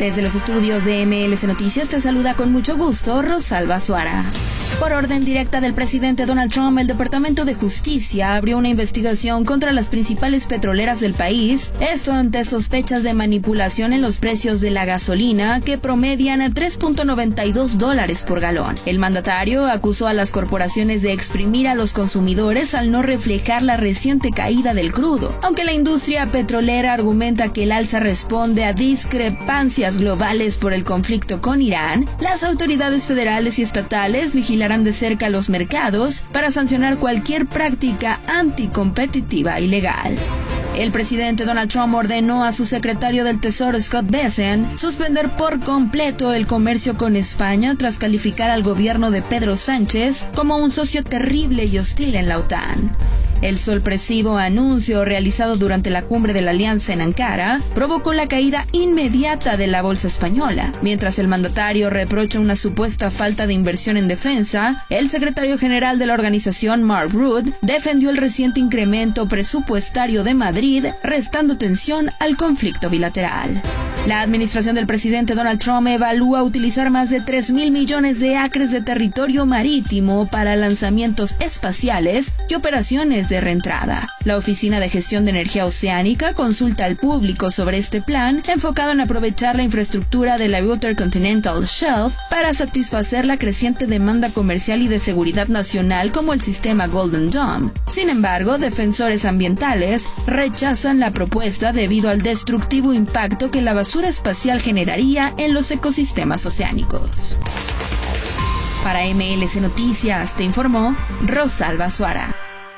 Desde los estudios de MLS Noticias te saluda con mucho gusto Rosalba Suara. Por orden directa del presidente Donald Trump, el Departamento de Justicia abrió una investigación contra las principales petroleras del país, esto ante sospechas de manipulación en los precios de la gasolina, que promedian a $3.92 por galón. El mandatario acusó a las corporaciones de exprimir a los consumidores al no reflejar la reciente caída del crudo, aunque la industria petrolera argumenta que el alza responde a discrepancias globales por el conflicto con Irán. Las autoridades federales y estatales vigilarán de cerca los mercados para sancionar cualquier práctica anticompetitiva ilegal. El presidente Donald Trump ordenó a su secretario del Tesoro, Scott Bessent, suspender por completo el comercio con España tras calificar al gobierno de Pedro Sánchez como un socio terrible y hostil en la OTAN. El sorpresivo anuncio realizado durante la cumbre de la Alianza en Ankara provocó la caída inmediata de la bolsa española. Mientras el mandatario reprocha una supuesta falta de inversión en defensa, el secretario general de la organización, Mark Rutte, defendió el reciente incremento presupuestario de Madrid, restando tensión al conflicto bilateral. La administración del presidente Donald Trump evalúa utilizar más de 3,000 millones de acres de territorio marítimo para lanzamientos espaciales y operaciones de reentrada. La Oficina de Gestión de Energía Oceánica consulta al público sobre este plan, enfocado en aprovechar la infraestructura de la Outer Continental Shelf para satisfacer la creciente demanda comercial y de seguridad nacional como el sistema Golden Dome. Sin embargo, defensores ambientales rechazan la propuesta debido al destructivo impacto que la basura espacial generaría en los ecosistemas oceánicos. Para MLS Noticias, te informó Rosalba Suara.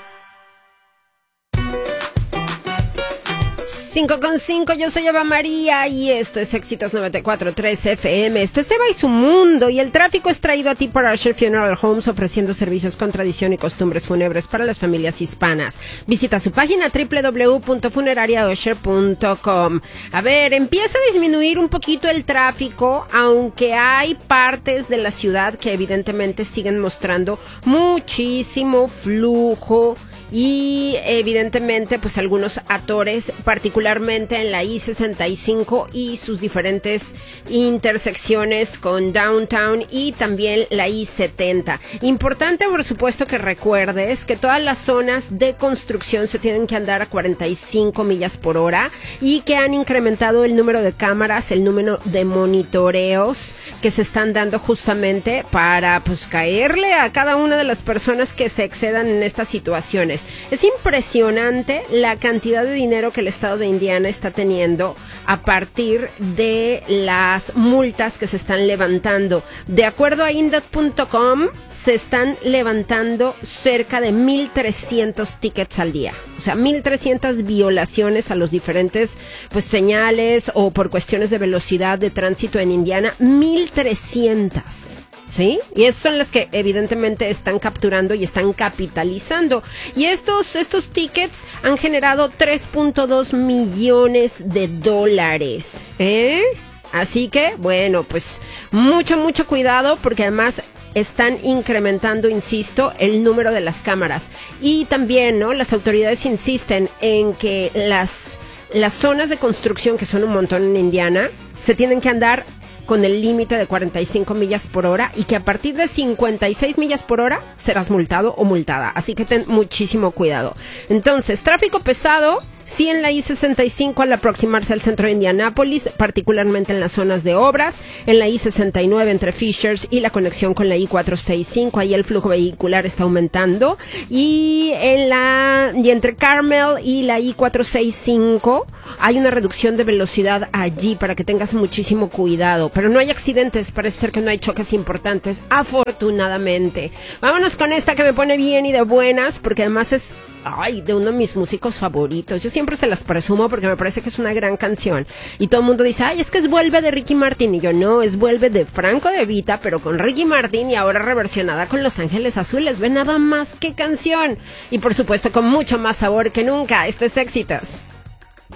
5:5, yo soy Eva María y esto es Éxitos 94.3 FM. Esto es Eva y su mundo, y el tráfico es traído a ti por Usher Funeral Homes, ofreciendo servicios con tradición y costumbres fúnebres para las familias hispanas. Visita su página www.funerariausher.com. A ver, empieza a disminuir un poquito el tráfico, aunque hay partes de la ciudad que evidentemente siguen mostrando muchísimo flujo y evidentemente pues algunos atores, particularmente en la I-65 y sus diferentes intersecciones con Downtown y también la I-70. Importante, por supuesto, que recuerdes que todas las zonas de construcción se tienen que andar a 45 millas por hora y que han incrementado el número de cámaras, el número de monitoreos que se están dando justamente para pues caerle a cada una de las personas que se excedan en estas situaciones. Es impresionante la cantidad de dinero que el estado de Indiana está teniendo a partir de las multas que se están levantando. De acuerdo a Indeed.com, se están levantando cerca de 1,300 tickets al día. O sea, 1,300 violaciones a los diferentes pues señales o por cuestiones de velocidad de tránsito en Indiana. 1,300. ¿Sí? Y esas son las que evidentemente están capturando y están capitalizando. Y estos tickets han generado $3.2 millones. Así que, bueno, pues mucho cuidado, porque además están incrementando, insisto, el número de las cámaras. Y también, ¿no? Las autoridades insisten en que las zonas de construcción, que son un montón en Indiana, se tienen que andar con el límite de 45 millas por hora y que a partir de 56 millas por hora serás multado o multada. Así que ten muchísimo cuidado. Entonces, tráfico pesado, sí, en la I-65 al aproximarse al centro de Indianápolis, particularmente en las zonas de obras, en la I-69 entre Fishers y la conexión con la I-465, ahí el flujo vehicular está aumentando, y entre Carmel y la I-465 hay una reducción de velocidad allí para que tengas muchísimo cuidado, pero no hay accidentes, parece ser que no hay choques importantes, afortunadamente. Vámonos con esta que me pone bien y de buenas, porque además es de uno de mis músicos favoritos. Yo siempre se las presumo porque me parece que es una gran canción. Y todo el mundo dice, es que es Vuelve de Ricky Martin. Y yo, no, es Vuelve de Franco De Vita, pero con Ricky Martin y ahora reversionada con Los Ángeles Azules. Ve nada más qué canción. Y por supuesto con mucho más sabor que nunca. Este es Éxitos.